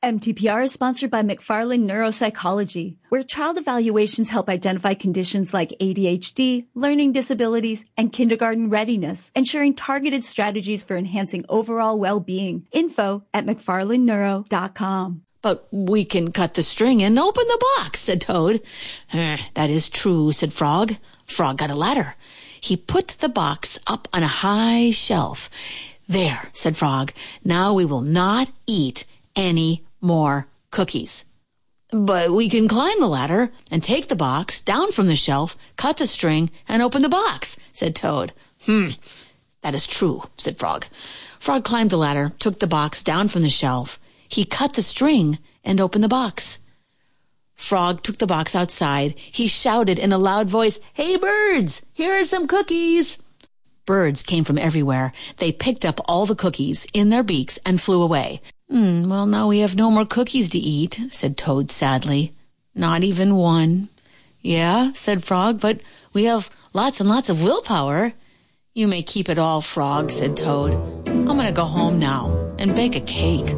MTPR is sponsored by McFarland Neuropsychology, where child evaluations help identify conditions like ADHD, learning disabilities, and kindergarten readiness, ensuring targeted strategies for enhancing overall well-being. Info at McFarlandNeuro.com. But we can cut the string and open the box, said Toad. That is true, said Frog. Frog got a ladder. He put the box up on a high shelf. There, said Frog. Now we will not eat any more cookies. But we can climb the ladder and take the box down from the shelf, cut the string, and open the box, said Toad. That is true, said Frog. Frog climbed the ladder, took the box down from the shelf. He cut the string and opened the box. Frog took the box outside. He shouted in a loud voice, "Hey, birds, here are some cookies." Birds came from everywhere. They picked up all the cookies in their beaks and flew away. Well, now we have no more cookies to eat, said Toad sadly. Not even one. Yeah, said Frog, but we have lots and lots of willpower. You may keep it all, Frog, said Toad. I'm going to go home now and bake a cake.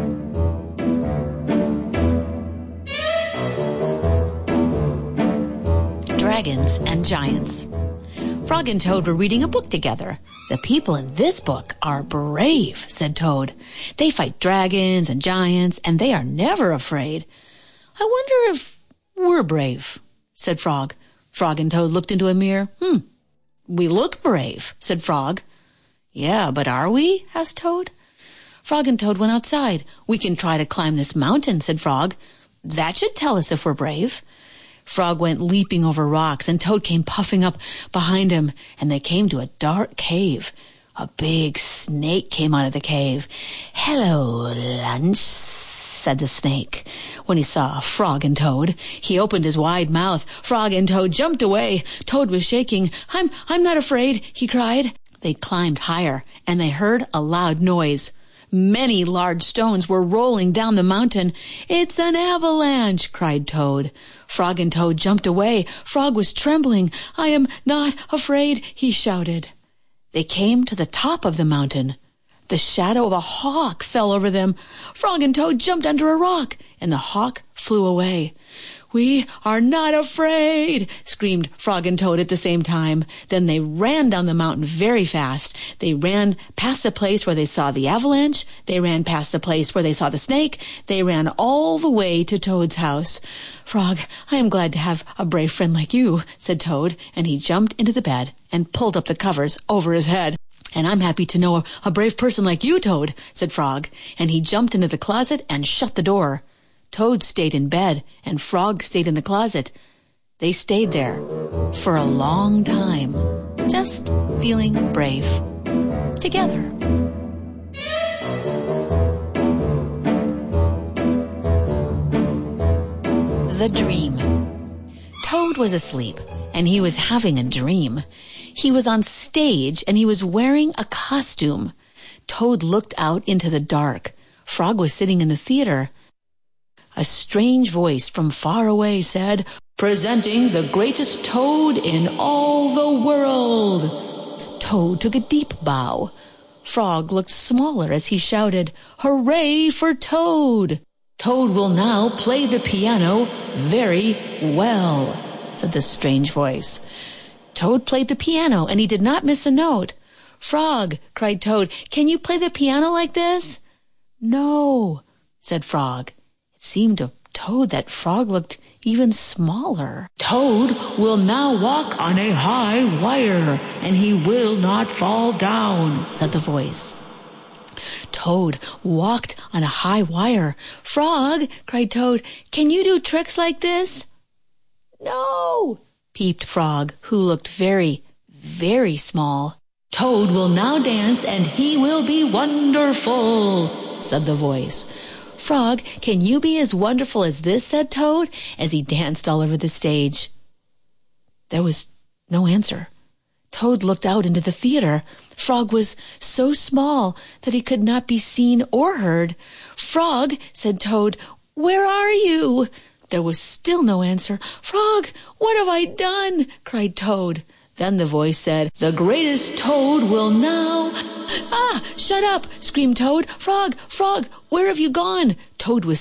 Dragons and Giants. Frog and Toad were reading a book together. The people in this book are brave, said Toad. They fight dragons and giants, and they are never afraid. I wonder if we're brave, said Frog. Frog and Toad looked into a mirror. We look brave, said Frog. Yeah, but are we? asked Toad. Frog and Toad went outside. We can try to climb this mountain, said Frog. That should tell us if we're brave. Frog went leaping over rocks, and Toad came puffing up behind him, and they came to a dark cave. A big snake came out of the cave. "Hello, lunch," said the snake. When he saw Frog and Toad, he opened his wide mouth. Frog and Toad jumped away. Toad was shaking. I'm not afraid," he cried. They climbed higher, and they heard a loud noise. Many large stones were rolling down the mountain. "It's an avalanche," cried Toad. Frog and Toad jumped away. Frog was trembling. "I am not afraid," he shouted. They came to the top of the mountain. The shadow of a hawk fell over them. Frog and Toad jumped under a rock, and the hawk flew away. "We are not afraid," screamed Frog and Toad at the same time. Then they ran down the mountain very fast. They ran past the place where they saw the avalanche. They ran past the place where they saw the snake. They ran all the way to Toad's house. "Frog, I am glad to have a brave friend like you," said Toad, and he jumped into the bed and pulled up the covers over his head. "And I'm happy to know a brave person like you, Toad," said Frog, and he jumped into the closet and shut the door. Toad stayed in bed, and Frog stayed in the closet. They stayed there for a long time, just feeling brave, together. The Dream. Toad was asleep, and he was having a dream. He was on stage, and he was wearing a costume. Toad looked out into the dark. Frog was sitting in the theater. A strange voice from far away said, "Presenting the greatest toad in all the world." Toad took a deep bow. Frog looked smaller as he shouted, "Hooray for Toad!" "Toad will now play the piano very well," said the strange voice. Toad played the piano, and he did not miss a note. "Frog," cried Toad, "can you play the piano like this?" "No," said Frog. Seemed to Toad that Frog looked even smaller. "Toad will now walk on a high wire, and he will not fall down," said the voice. Toad walked on a high wire. "Frog," cried Toad, "can you do tricks like this?" "No," peeped Frog, who looked very, very small. "Toad will now dance, and he will be wonderful," said the voice. "Frog, can you be as wonderful as this?" said Toad, as he danced all over the stage. There was no answer. Toad looked out into the theater. Frog was so small that he could not be seen or heard. "Frog," said Toad, "where are you?" There was still no answer. "Frog, what have I done?" cried Toad. Then the voice said, "The greatest Toad will now..." "Ah, shut up!" screamed Toad. "Frog, Frog, where have you gone?" Toad was